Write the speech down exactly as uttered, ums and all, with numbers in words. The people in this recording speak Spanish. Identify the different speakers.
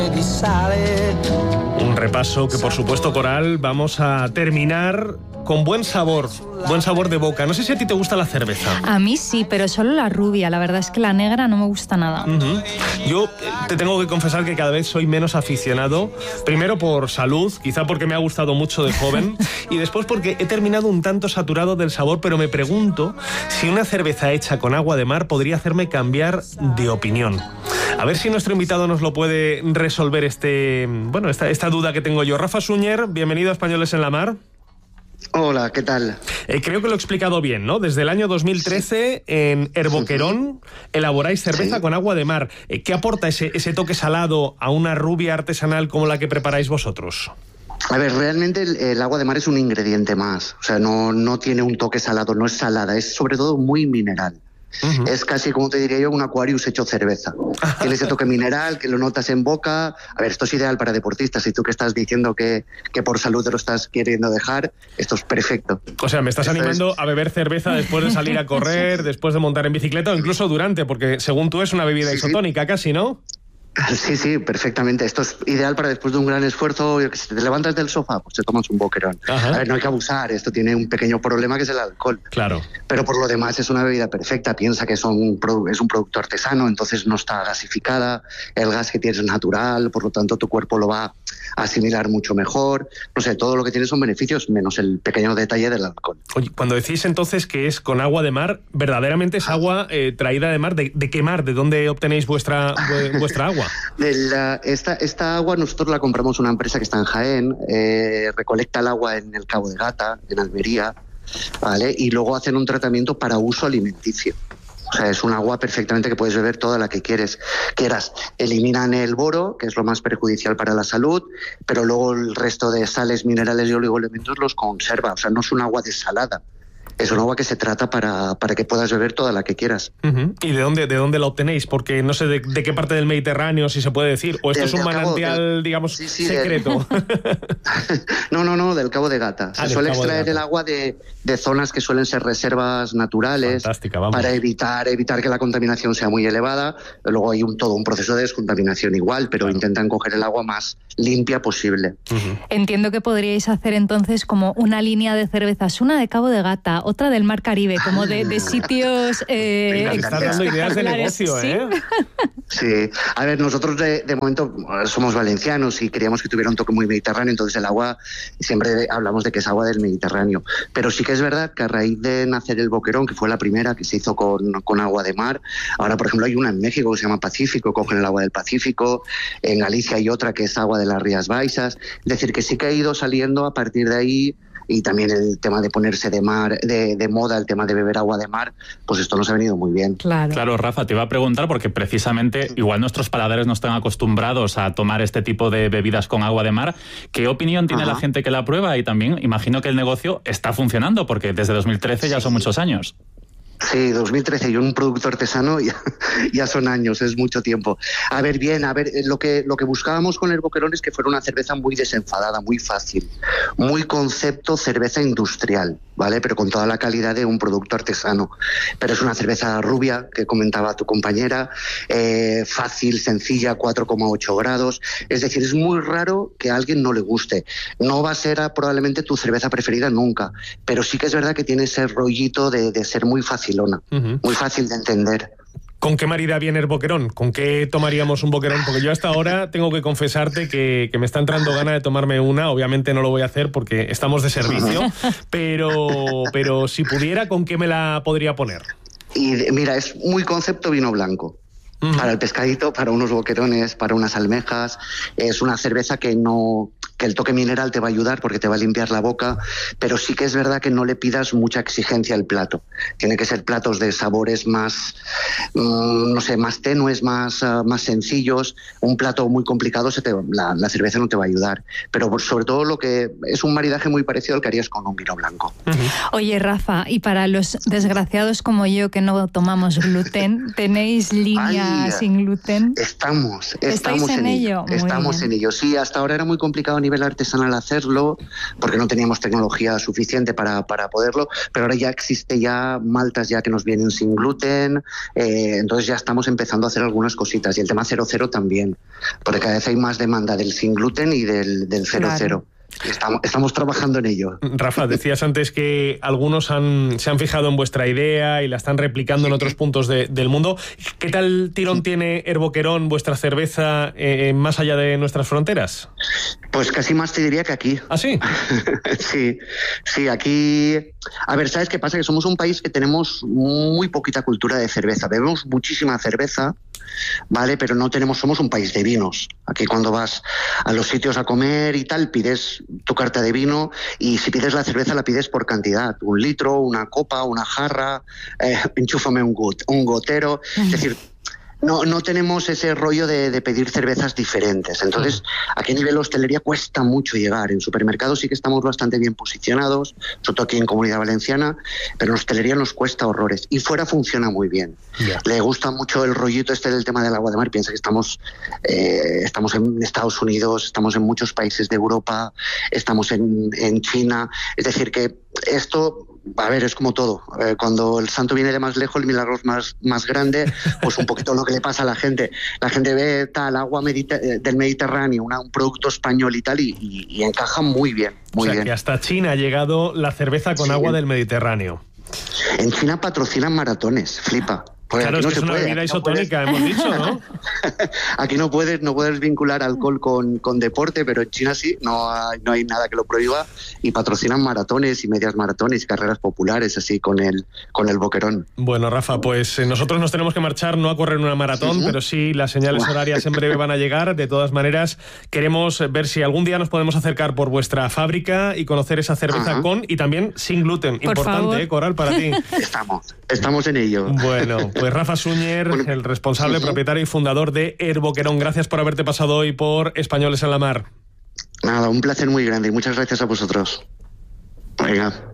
Speaker 1: Un repaso que, por supuesto, Coral, vamos a terminar con buen sabor, buen sabor de boca. No sé si a ti te gusta la cerveza.
Speaker 2: A mí sí, pero solo la rubia. La verdad es que la negra no me gusta nada.
Speaker 1: Uh-huh. Yo te tengo que confesar que cada vez soy menos aficionado. Primero por salud, quizá porque me ha gustado mucho de joven, y después porque he terminado un tanto saturado del sabor, pero me pregunto si una cerveza hecha con agua de mar podría hacerme cambiar de opinión. A ver si nuestro invitado nos lo puede resolver este, bueno, esta, esta duda que tengo yo. Rafa Suñer, bienvenido a Españoles en la Mar.
Speaker 3: Hola, ¿qué tal?
Speaker 1: Eh, creo que lo he explicado bien, ¿no? Desde el año dos mil trece, sí. En Herboquerón, elaboráis cerveza sí. con agua de mar. Eh, ¿Qué aporta ese, ese toque salado a una rubia artesanal como la que preparáis vosotros?
Speaker 3: A ver, realmente el, el agua de mar es un ingrediente más. O sea, no, no tiene un toque salado, no es salada, es sobre todo muy mineral. Uh-huh. Es casi, como te diría yo, un Aquarius hecho cerveza. Tiene ese toque mineral que lo notas en boca. A ver, esto es ideal para deportistas. Y tú que estás diciendo que, que por salud te lo estás queriendo dejar, esto es perfecto.
Speaker 1: O sea, me estás esto animando es... a beber cerveza después de salir a correr, después de montar en bicicleta o incluso durante, porque según tú es una bebida sí, isotónica sí. casi, ¿no?
Speaker 3: Sí, sí, perfectamente. Esto es ideal para después de un gran esfuerzo. Si te levantas del sofá, pues te tomas un boquerón. Ajá. A ver, no hay que abusar. Esto tiene un pequeño problema que es el alcohol.
Speaker 1: Claro.
Speaker 3: Pero por lo demás es una bebida perfecta. Piensa que es un, es un producto artesano, entonces no está gasificada. El gas que tienes es natural, por lo tanto tu cuerpo lo va a asimilar mucho mejor. No sé, todo lo que tiene son beneficios, menos el pequeño detalle del alcohol.
Speaker 1: Oye, cuando decís entonces que es con agua de mar, ¿verdaderamente es agua eh, traída de mar? ¿De, de qué mar? ¿De dónde obtenéis vuestra, vuestra agua?
Speaker 3: De la, esta, esta agua nosotros la compramos una empresa que está en Jaén, eh, recolecta el agua en el Cabo de Gata, en Almería, ¿vale? Y luego hacen un tratamiento para uso alimenticio. O sea, es un agua perfectamente que puedes beber toda la que quieres, quieras. Eliminan el boro, que es lo más perjudicial para la salud, pero luego el resto de sales, minerales y oligoelementos los conserva. O sea, no es un agua desalada. Es un agua que se trata para, para que puedas beber toda la que quieras.
Speaker 1: Uh-huh. ¿Y de dónde, de dónde la obtenéis? Porque no sé de, de qué parte del Mediterráneo, si se puede decir, o esto del, es un manantial, del, digamos, sí, sí, secreto.
Speaker 3: Del... no, no, no, del Cabo de Gata. Se ah, suele extraer el agua de, de zonas que suelen ser reservas naturales.
Speaker 1: Fantástica, vamos.
Speaker 3: Para evitar, evitar que la contaminación sea muy elevada. Luego hay un, todo un proceso de descontaminación igual, pero claro. intentan coger el agua más limpia posible.
Speaker 2: Uh-huh. Entiendo que podríais hacer entonces como una línea de cervezas, una de Cabo de Gata, otra del Mar Caribe, como de, de sitios... Eh,
Speaker 1: Venga, estás dando ideas de negocio,
Speaker 2: ¿sí?
Speaker 1: ¿eh?
Speaker 3: Sí. A ver, nosotros de, de momento somos valencianos y queríamos que tuviera un toque muy mediterráneo, entonces el agua, siempre hablamos de que es agua del Mediterráneo. Pero sí que es verdad que a raíz de nacer el Boquerón, que fue la primera que se hizo con, con agua de mar, ahora, por ejemplo, hay una en México que se llama Pacífico, cogen el agua del Pacífico, en Galicia hay otra que es agua de las Rías Baixas, es decir, que sí que ha ido saliendo a partir de ahí. Y también el tema de ponerse de mar, de, de moda, el tema de beber agua de mar, pues esto nos ha venido muy bien.
Speaker 4: Claro. Claro, Rafa, te iba a preguntar porque precisamente igual nuestros paladares no están acostumbrados a tomar este tipo de bebidas con agua de mar. ¿Qué opinión tiene Ajá. la gente que la prueba? Y también imagino que el negocio está funcionando porque desde dos mil trece ya sí. son muchos años.
Speaker 3: Sí, dos mil trece y un producto artesano ya, ya son años, es mucho tiempo. A ver, bien, a ver, lo que, lo que buscábamos con el Boquerón es que fuera una cerveza muy desenfadada, muy fácil, muy concepto cerveza industrial, ¿vale? Pero con toda la calidad de un producto artesano. Pero es una cerveza rubia, que comentaba tu compañera, eh, fácil, sencilla, cuatro coma ocho grados. Es decir, es muy raro que a alguien no le guste. No va a ser a, probablemente tu cerveza preferida nunca, pero sí que es verdad que tiene ese rollito de, de ser muy fácil. Uh-huh. Muy fácil de entender.
Speaker 1: ¿Con qué marida viene el Boquerón? ¿Con qué tomaríamos un Boquerón? Porque yo hasta ahora tengo que confesarte que, que me está entrando gana de tomarme una. Obviamente no lo voy a hacer porque estamos de servicio, pero, pero si pudiera, ¿con qué me la podría poner?
Speaker 3: Y mira, es muy concepto vino blanco. Uh-huh. Para el pescadito, para unos boquerones, para unas almejas. Es una cerveza que no... que el toque mineral te va a ayudar porque te va a limpiar la boca, pero sí que es verdad que no le pidas mucha exigencia al plato. Tiene que ser platos de sabores más, mmm, no sé, más tenues, más, uh, más sencillos. Un plato muy complicado, se te, la, la cerveza no te va a ayudar. Pero sobre todo lo que es un maridaje muy parecido al que harías con un vino blanco.
Speaker 2: Uh-huh. Oye, Rafa, y para los desgraciados como yo que no tomamos gluten, ¿tenéis línea Ay, sin gluten?
Speaker 3: Estamos, estamos
Speaker 2: en,
Speaker 3: en
Speaker 2: ello.
Speaker 3: ello. Estamos bien. en ello. Sí, hasta ahora era muy complicado a nivel nivel artesanal hacerlo, porque no teníamos tecnología suficiente para, para poderlo, pero ahora ya existe ya maltas ya que nos vienen sin gluten, eh, entonces ya estamos empezando a hacer algunas cositas. Y el tema cero cero también, porque cada vez hay más demanda del sin gluten y del, del cero cero. Claro. Estamos, estamos trabajando en ello.
Speaker 1: Rafa, decías antes que algunos han, se han fijado en vuestra idea y la están replicando en otros puntos de, del mundo. ¿Qué tal tirón tiene Herboquerón, vuestra cerveza, eh, más allá de nuestras fronteras?
Speaker 3: Pues casi más te diría que aquí.
Speaker 1: ¿Ah, sí?
Speaker 3: sí, sí, aquí... A ver, ¿sabes qué pasa? Que somos un país que tenemos muy poquita cultura de cerveza. Bebemos muchísima cerveza, ¿vale? Pero no tenemos... Somos un país de vinos. Aquí cuando vas a los sitios a comer y tal, pides tu carta de vino y si pides la cerveza la pides por cantidad. Un litro, una copa, una jarra, eh, enchúfame un, got, un gotero. Es decir... No, no tenemos ese rollo de, de pedir cervezas diferentes. Entonces, aquí a nivel hostelería cuesta mucho llegar. En supermercados sí que estamos bastante bien posicionados, sobre todo aquí en Comunidad Valenciana, pero en hostelería nos cuesta horrores. Y fuera funciona muy bien. Yeah. Le gusta mucho el rollito este del tema del agua de mar. Piensa que estamos, eh, estamos en Estados Unidos, estamos en muchos países de Europa, estamos en, en China. Es decir, que esto... A ver, es como todo. Eh, cuando el santo viene de más lejos, el milagro es más, más grande, pues un poquito lo que le pasa a la gente. La gente ve tal agua mediter- del Mediterráneo, una, un producto español y tal, y, y, y encaja muy bien, muy
Speaker 1: o sea,
Speaker 3: bien.
Speaker 1: Que hasta China ha llegado la cerveza con sí. agua del Mediterráneo.
Speaker 3: En China patrocinan maratones, flipa.
Speaker 1: Pues claro, es
Speaker 3: no
Speaker 1: que es una
Speaker 3: puede,
Speaker 1: bebida isotónica,
Speaker 3: no
Speaker 1: hemos dicho, ¿no?
Speaker 3: Aquí no puedes, no puedes vincular alcohol con, con deporte, pero en China sí, no hay, no hay nada que lo prohíba y patrocinan maratones y medias maratones y carreras populares así con el, con el boquerón.
Speaker 1: Bueno, Rafa, pues eh, nosotros nos tenemos que marchar, no a correr una maratón, ¿sí? Pero sí las señales horarias en breve van a llegar. De todas maneras, queremos ver si algún día nos podemos acercar por vuestra fábrica y conocer esa cerveza Ajá. con y también sin gluten. Por Importante, favor. ¿eh, Coral, para ti?
Speaker 3: Estamos, estamos en ello.
Speaker 1: Bueno, pues Rafa Suñer, bueno, el responsable, sí, sí. propietario y fundador de Herboquerón. Gracias por haberte pasado hoy por Españoles en la Mar.
Speaker 3: Nada, un placer muy grande y muchas gracias a vosotros. Venga.